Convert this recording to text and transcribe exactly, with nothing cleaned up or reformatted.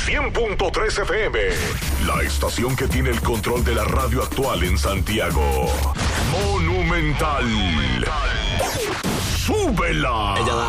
cien punto tres F M. La estación que tiene el control de la radio actual en Santiago. Monumental. ¡Súbela! Ella da